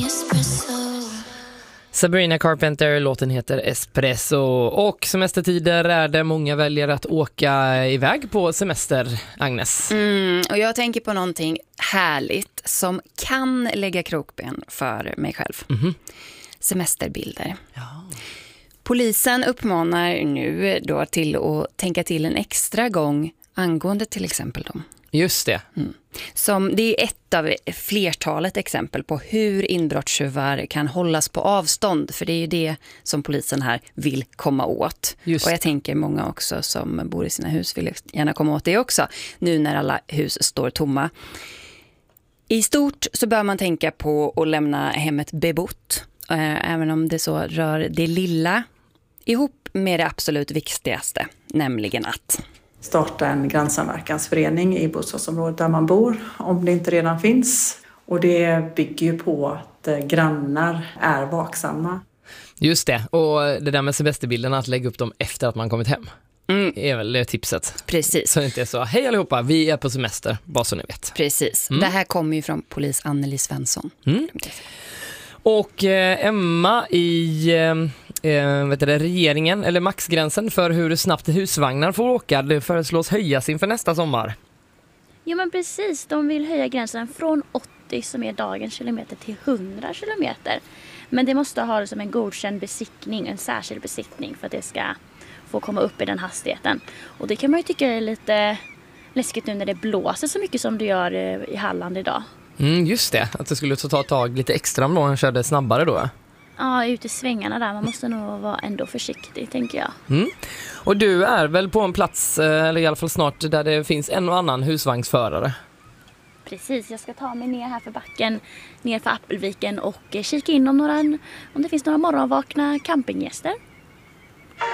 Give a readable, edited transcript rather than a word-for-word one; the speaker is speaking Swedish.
Sabrina Carpenter, låten heter Espresso. Och semestertider är det många väljer att åka iväg på semester, Agnes. Och jag tänker på någonting härligt som kan lägga krokben för mig själv. Semesterbilder. Ja. Polisen uppmanar nu då till att tänka till en extra gång angående till exempel dem. Just det. Det är ett av flertalet exempel på hur inbrottstjuvar kan hållas på avstånd. För det är ju det som polisen här vill komma åt. Just. Och jag tänker många också som bor i sina hus vill gärna komma åt det också. Nu när alla hus står tomma. I stort så bör man tänka på att lämna hemmet bebott. Även om det så rör det lilla ihop med det absolut viktigaste. Nämligen att starta en grannsamverkansförening i bostadsområdet där man bor, om det inte redan finns. Och det bygger ju på att grannar är vaksamma. Just det, och det där med semesterbilderna, att lägga upp dem efter att man kommit hem. Är väl det tipset. Precis. Så det inte är så, hej allihopa, vi är på semester, bara så ni vet. Precis, det här kommer ju från polis Anneli Svensson. Och Emma i regeringen, eller maxgränsen för hur snabbt husvagnar får åka, det föreslås höjas inför nästa sommar. Ja men precis, de vill höja gränsen från 80 som är dagens kilometer till 100 kilometer. Men det måste ha det som en godkänd besiktning, en särskild besiktning för att det ska få komma upp i den hastigheten. Och det kan man ju tycka är lite läskigt nu när det blåser så mycket som det gör i Halland idag. Just det, att det skulle ta tag lite extra om någon körde snabbare då. Ja, ute i svängarna där. Man måste nog vara ändå försiktig, tänker jag. Och du är väl på en plats, eller i alla fall snart, där det finns en och annan husvagnsförare? Precis, jag ska ta mig ner här för backen, ner för Appelviken och kika in om det finns några morgonvakna campinggäster